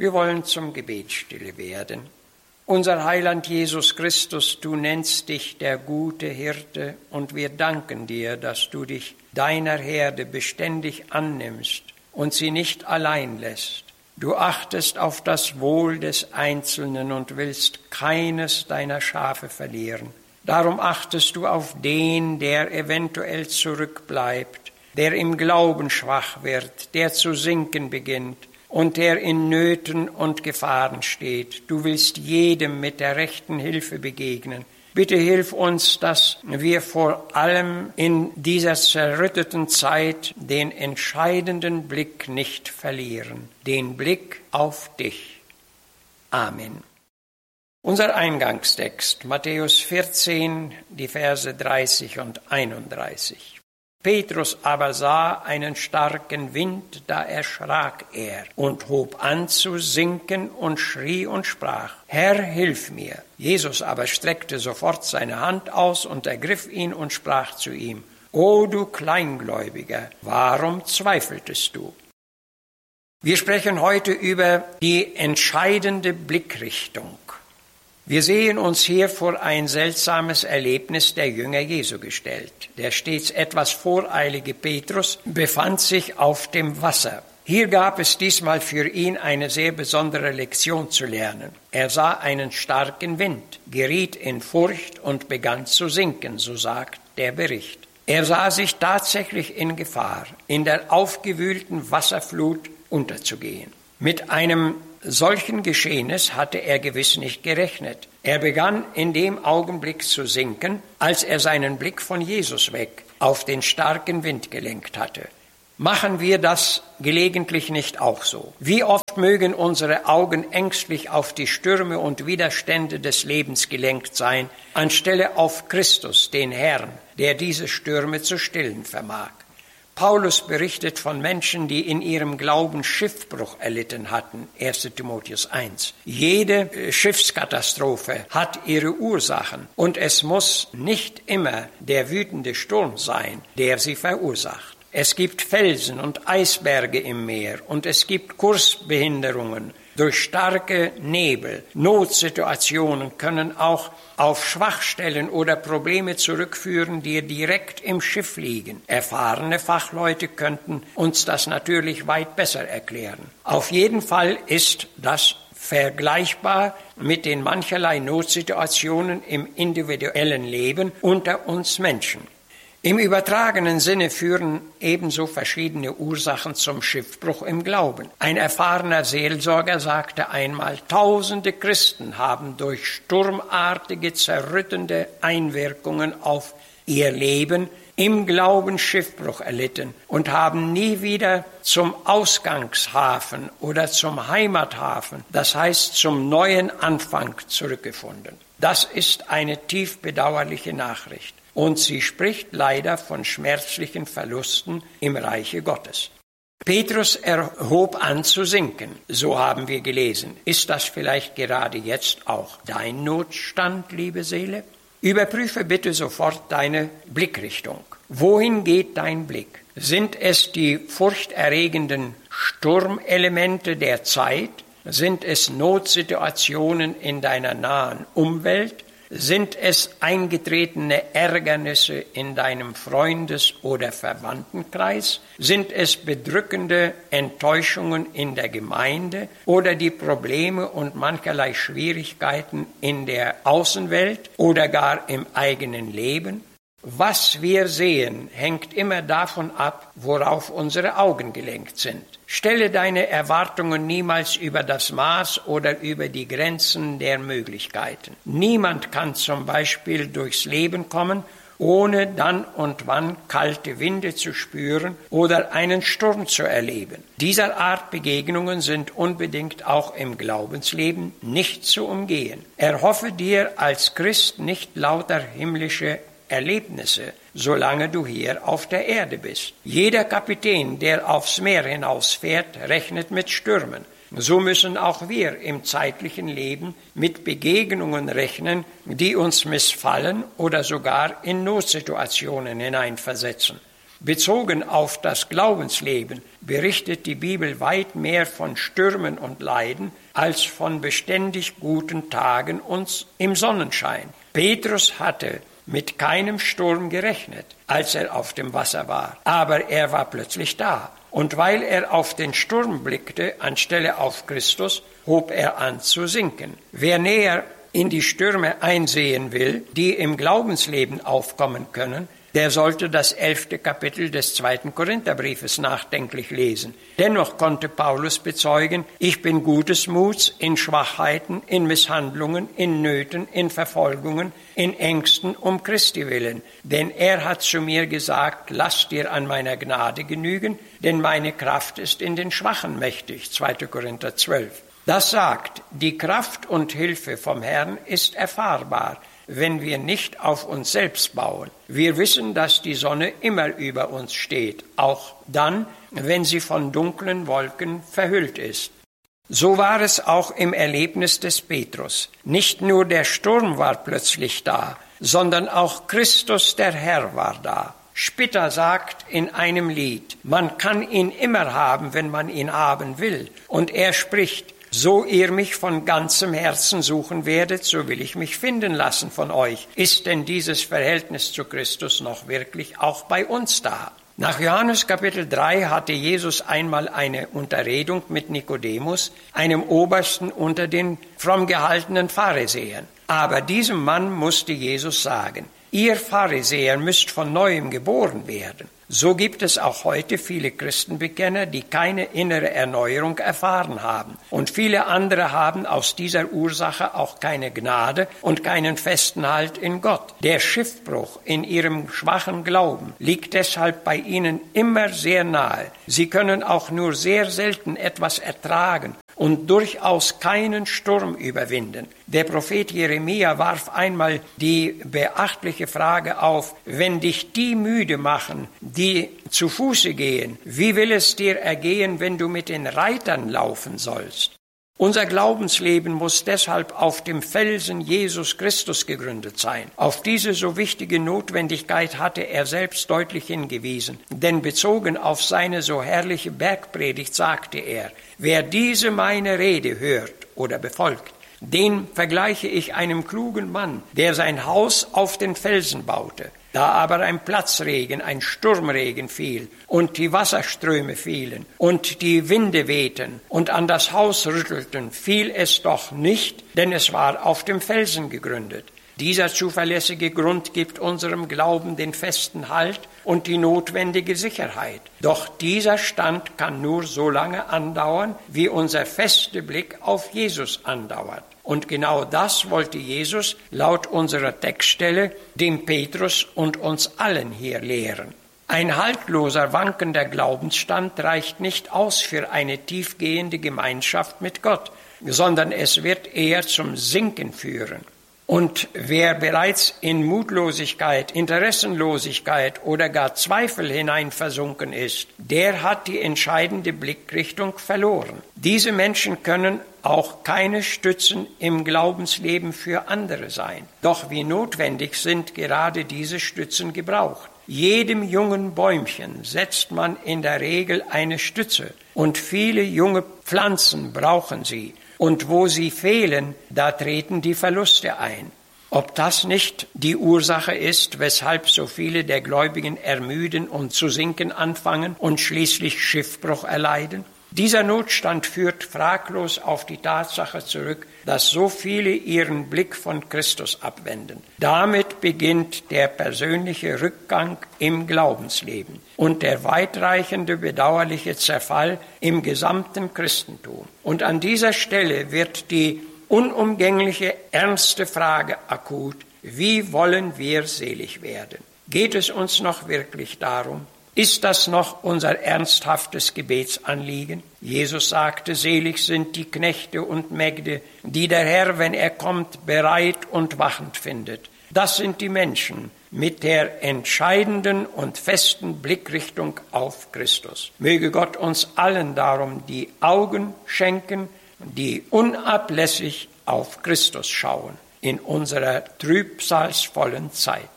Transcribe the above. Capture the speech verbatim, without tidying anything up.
Wir wollen zum Gebet stille werden. Unser Heiland Jesus Christus, du nennst dich der gute Hirte und wir danken dir, dass du dich deiner Herde beständig annimmst und sie nicht allein lässt. Du achtest auf das Wohl des Einzelnen und willst keines deiner Schafe verlieren. Darum achtest du auf den, der eventuell zurückbleibt, der im Glauben schwach wird, der zu sinken beginnt und der in Nöten und Gefahren steht. Du willst jedem mit der rechten Hilfe begegnen. Bitte hilf uns, dass wir vor allem in dieser zerrütteten Zeit den entscheidenden Blick nicht verlieren, den Blick auf dich. Amen. Unser Eingangstext, Matthäus vierzehn, die Verse dreißig und einunddreißig. Petrus aber sah einen starken Wind, da erschrak er und hob an zu sinken und schrie und sprach, Herr, hilf mir. Jesus aber streckte sofort seine Hand aus und ergriff ihn und sprach zu ihm, O du Kleingläubiger, warum zweifeltest du? Wir sprechen heute über die entscheidende Blickrichtung. Wir sehen uns hier vor ein seltsames Erlebnis der Jünger Jesu gestellt. Der stets etwas voreilige Petrus befand sich auf dem Wasser. Hier gab es diesmal für ihn eine sehr besondere Lektion zu lernen. Er sah einen starken Wind, geriet in Furcht und begann zu sinken, so sagt der Bericht. Er sah sich tatsächlich in Gefahr, in der aufgewühlten Wasserflut unterzugehen. Mit einem solchen Geschehnis hatte er gewiss nicht gerechnet. Er begann in dem Augenblick zu sinken, als er seinen Blick von Jesus weg auf den starken Wind gelenkt hatte. Machen wir das gelegentlich nicht auch so? Wie oft mögen unsere Augen ängstlich auf die Stürme und Widerstände des Lebens gelenkt sein, anstelle auf Christus, den Herrn, der diese Stürme zu stillen vermag. Paulus berichtet von Menschen, die in ihrem Glauben Schiffbruch erlitten hatten, erster Timotheus eins. Jede Schiffskatastrophe hat ihre Ursachen und es muss nicht immer der wütende Sturm sein, der sie verursacht. Es gibt Felsen und Eisberge im Meer und es gibt Kursbehinderungen durch starke Nebel. Notsituationen können auch auf Schwachstellen oder Probleme zurückführen, die direkt im Schiff liegen. Erfahrene Fachleute könnten uns das natürlich weit besser erklären. Auf jeden Fall ist das vergleichbar mit den mancherlei Notsituationen im individuellen Leben unter uns Menschen. Im übertragenen Sinne führen ebenso verschiedene Ursachen zum Schiffbruch im Glauben. Ein erfahrener Seelsorger sagte einmal, tausende Christen haben durch sturmartige, zerrüttende Einwirkungen auf ihr Leben im Glauben Schiffbruch erlitten und haben nie wieder zum Ausgangshafen oder zum Heimathafen, das heißt zum neuen Anfang zurückgefunden. Das ist eine tief bedauerliche Nachricht. Und sie spricht leider von schmerzlichen Verlusten im Reiche Gottes. Petrus erhob an zu sinken, so haben wir gelesen. Ist das vielleicht gerade jetzt auch dein Notstand, liebe Seele? Überprüfe bitte sofort deine Blickrichtung. Wohin geht dein Blick? Sind es die furchterregenden Sturmelemente der Zeit? Sind es Notsituationen in deiner nahen Umwelt? Sind es eingetretene Ärgernisse in deinem Freundes- oder Verwandtenkreis? Sind es bedrückende Enttäuschungen in der Gemeinde oder die Probleme und mancherlei Schwierigkeiten in der Außenwelt oder gar im eigenen Leben? Was wir sehen, hängt immer davon ab, worauf unsere Augen gelenkt sind. Stelle deine Erwartungen niemals über das Maß oder über die Grenzen der Möglichkeiten. Niemand kann zum Beispiel durchs Leben kommen, ohne dann und wann kalte Winde zu spüren oder einen Sturm zu erleben. Dieser Art Begegnungen sind unbedingt auch im Glaubensleben nicht zu umgehen. Erhoffe dir als Christ nicht lauter himmlische Erlebnisse, solange du hier auf der Erde bist. Jeder Kapitän, der aufs Meer hinausfährt, rechnet mit Stürmen. So müssen auch wir im zeitlichen Leben mit Begegnungen rechnen, die uns missfallen oder sogar in Notsituationen hineinversetzen. Bezogen auf das Glaubensleben berichtet die Bibel weit mehr von Stürmen und Leiden als von beständig guten Tagen und im Sonnenschein. Petrus hatte mit keinem Sturm gerechnet, als er auf dem Wasser war, aber er war plötzlich da. Und weil er auf den Sturm blickte, anstelle auf Christus, hob er an zu sinken. Wer näher in die Stürme einsehen will, die im Glaubensleben aufkommen können, der sollte das elfte Kapitel des zweiten Korintherbriefes nachdenklich lesen. Dennoch konnte Paulus bezeugen, ich bin gutes Muts in Schwachheiten, in Misshandlungen, in Nöten, in Verfolgungen, in Ängsten um Christi willen. Denn er hat zu mir gesagt, lass dir an meiner Gnade genügen, denn meine Kraft ist in den Schwachen mächtig. zweiter Korinther zwölf. Das sagt, die Kraft und Hilfe vom Herrn ist erfahrbar, wenn wir nicht auf uns selbst bauen. Wir wissen, dass die Sonne immer über uns steht, auch dann, wenn sie von dunklen Wolken verhüllt ist. So war es auch im Erlebnis des Petrus. Nicht nur der Sturm war plötzlich da, sondern auch Christus der Herr war da. Spitter sagt in einem Lied, man kann ihn immer haben, wenn man ihn haben will. Und er spricht, so ihr mich von ganzem Herzen suchen werdet, so will ich mich finden lassen von euch. Ist denn dieses Verhältnis zu Christus noch wirklich auch bei uns da? Nach Johannes Kapitel drei hatte Jesus einmal eine Unterredung mit Nikodemus, einem Obersten unter den fromm gehaltenen Pharisäern. Aber diesem Mann musste Jesus sagen, ihr Pharisäer müsst von Neuem geboren werden. So gibt es auch heute viele Christenbekenner, die keine innere Erneuerung erfahren haben. Und viele andere haben aus dieser Ursache auch keine Gnade und keinen festen Halt in Gott. Der Schiffbruch in ihrem schwachen Glauben liegt deshalb bei ihnen immer sehr nahe. Sie können auch nur sehr selten etwas ertragen und durchaus keinen Sturm überwinden. Der Prophet Jeremia warf einmal die beachtliche Frage auf, wenn dich die müde machen, die zu Fuße gehen, wie will es dir ergehen, wenn du mit den Reitern laufen sollst? Unser Glaubensleben muss deshalb auf dem Felsen Jesus Christus gegründet sein. Auf diese so wichtige Notwendigkeit hatte er selbst deutlich hingewiesen, denn bezogen auf seine so herrliche Bergpredigt sagte er, wer diese meine Rede hört oder befolgt, den vergleiche ich einem klugen Mann, der sein Haus auf den Felsen baute. Da aber ein Platzregen, ein Sturmregen fiel und die Wasserströme fielen und die Winde wehten und an das Haus rüttelten, fiel es doch nicht, denn es war auf dem Felsen gegründet. Dieser zuverlässige Grund gibt unserem Glauben den festen Halt und die notwendige Sicherheit. Doch dieser Stand kann nur so lange andauern, wie unser fester Blick auf Jesus andauert. Und genau das wollte Jesus laut unserer Textstelle dem Petrus und uns allen hier lehren. Ein haltloser, wankender Glaubensstand reicht nicht aus für eine tiefgehende Gemeinschaft mit Gott, sondern es wird eher zum Sinken führen. Und wer bereits in Mutlosigkeit, Interessenlosigkeit oder gar Zweifel hinein versunken ist, der hat die entscheidende Blickrichtung verloren. Diese Menschen können auch keine Stützen im Glaubensleben für andere sein. Doch wie notwendig sind gerade diese Stützen gebraucht. Jedem jungen Bäumchen setzt man in der Regel eine Stütze und viele junge Pflanzen brauchen sie. Und wo sie fehlen, da treten die Verluste ein. Ob das nicht die Ursache ist, weshalb so viele der Gläubigen ermüden und zu sinken anfangen und schließlich Schiffbruch erleiden? Dieser Notstand führt fraglos auf die Tatsache zurück, dass so viele ihren Blick von Christus abwenden. Damit beginnt der persönliche Rückgang im Glaubensleben und der weitreichende, bedauerliche Zerfall im gesamten Christentum. Und an dieser Stelle wird die unumgängliche, ernste Frage akut: Wie wollen wir selig werden? Geht es uns noch wirklich darum? Ist das noch unser ernsthaftes Gebetsanliegen? Jesus sagte, selig sind die Knechte und Mägde, die der Herr, wenn er kommt, bereit und wachend findet. Das sind die Menschen mit der entscheidenden und festen Blickrichtung auf Christus. Möge Gott uns allen darum die Augen schenken, die unablässig auf Christus schauen in unserer trübsalvollen Zeit.